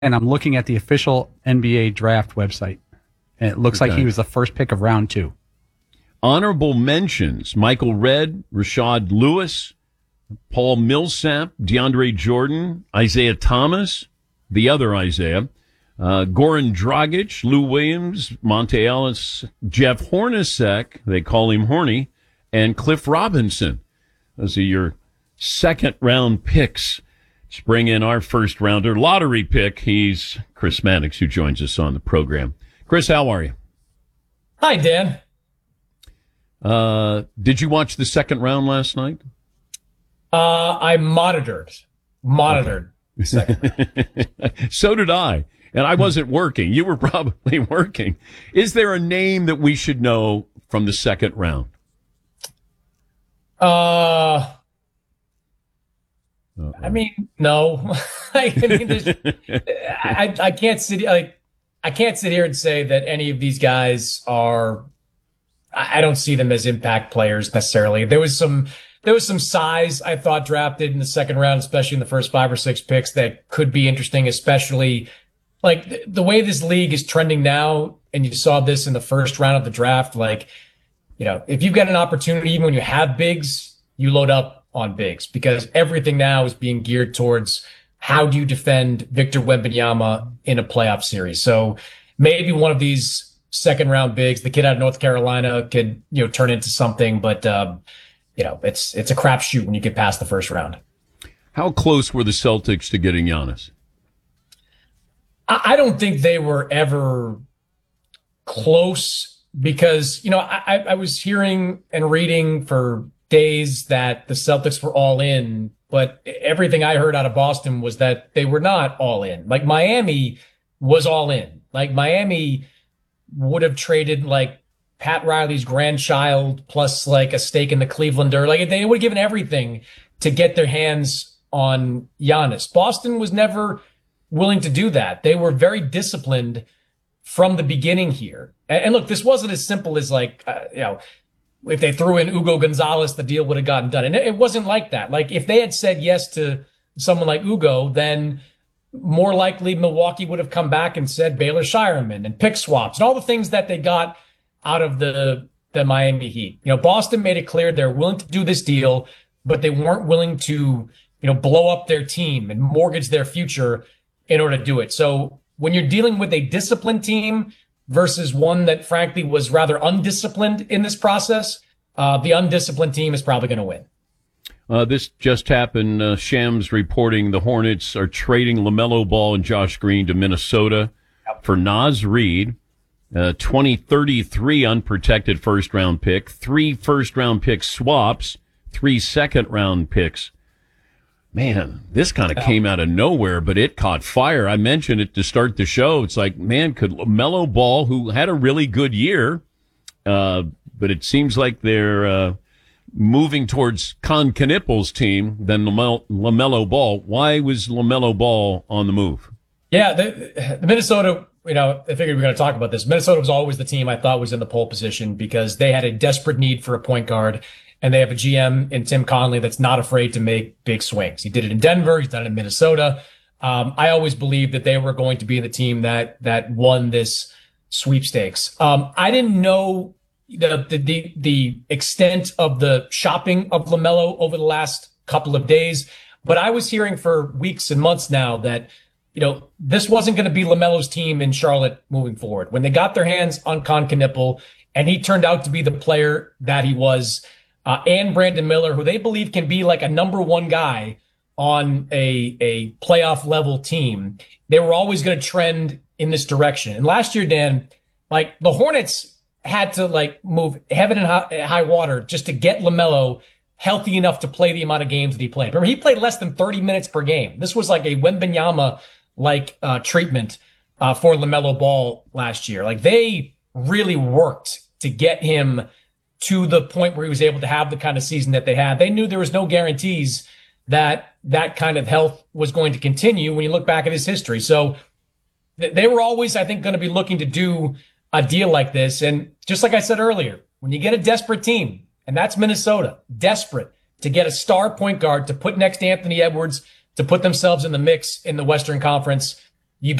And I'm looking at the official NBA draft website, and it looks like he was the first pick of round 2. Honorable mentions: Michael Redd, Rashad Lewis, Paul Millsap, DeAndre Jordan, Isaiah Thomas, the other Isaiah, Goran Dragic, Lou Williams, Monte Ellis, Jeff Hornacek, they call him Horny, and Cliff Robinson. Those are your second-round picks. Let's bring in our first-rounder lottery pick. He's Chris Mannix, who joins us on the program. Chris, how are you? Hi, Dan. Did you watch the second round last night? I monitored. Okay. The second round. So did I. And I wasn't working. You were probably working. Is there a name that we should know from the second round? I mean, no. I can't sit here and say that any of these guys are. I don't see them as impact players necessarily. There was some size I thought drafted in the second round, especially in the first 5 or 6 picks, that could be interesting, especially like the way this league is trending now. And you saw this in the first round of the draft. Like, if you've got an opportunity, even when you have bigs, you load up on bigs, because everything now is being geared towards how do you defend Victor Wembanyama in a playoff series. So maybe one of these second round bigs, the kid out of North Carolina, could, turn into something, but it's a crapshoot when you get past the first round. How close were the Celtics to getting Giannis? I don't think they were ever close, because, I was hearing and reading for days that the Celtics were all in, but everything I heard out of Boston was that they were not all in. Like, Miami was all in. Like, Miami would have traded like Pat Riley's grandchild plus like a stake in the Clevelander. Like, they would have given everything to get their hands on Giannis. Boston was never willing to do that. They were very disciplined from the beginning here. And look, this wasn't as simple as like, if they threw in Ugo Gonzalez, the deal would have gotten done. And it wasn't like that. Like, if they had said yes to someone like Ugo, then more likely Milwaukee would have come back and said Baylor Shireman and pick swaps and all the things that they got out of the Miami Heat. Boston made it clear they're willing to do this deal, but they weren't willing to, blow up their team and mortgage their future in order to do it. So when you're dealing with a disciplined team versus one that frankly was rather undisciplined in this process, the undisciplined team is probably going to win. This just happened. Shams reporting the Hornets are trading LaMelo Ball and Josh Green to Minnesota for Naz Reid, 2033 unprotected first-round pick, 3 first-round pick swaps, 3 second-round picks. Man, this kind of came out of nowhere, but it caught fire. I mentioned it to start the show. It's like, man, could LaMelo Ball, who had a really good year, but it seems like they're moving towards Con Knippel's team than LaMelo Ball. Why was LaMelo Ball on the move? Yeah, the Minnesota, I figured we were going to talk about this. Minnesota was always the team I thought was in the pole position because they had a desperate need for a point guard. And they have a GM in Tim Connelly that's not afraid to make big swings. He did it in Denver. He's done it in Minnesota. I always believed that they were going to be the team that won this sweepstakes. I didn't know the extent of the shopping of LaMelo over the last couple of days, but I was hearing for weeks and months now that, this wasn't going to be LaMelo's team in Charlotte moving forward. When they got their hands on Con Knippel and he turned out to be the player that he was, and Brandon Miller, who they believe can be like a number 1 guy on a playoff level team, they were always going to trend in this direction. And last year, Dan, like the Hornets had to like move heaven and high water just to get LaMelo healthy enough to play the amount of games that he played. Remember, he played less than 30 minutes per game. This was like a Wembanyama like treatment for LaMelo Ball last year. Like, they really worked to get him to the point where he was able to have the kind of season that they had. They knew there was no guarantees that that kind of health was going to continue when you look back at his history. So they were always, I think, going to be looking to do a deal like this. And just like I said earlier, when you get a desperate team, and that's Minnesota, desperate to get a star point guard to put next to Anthony Edwards, to put themselves in the mix in the Western Conference,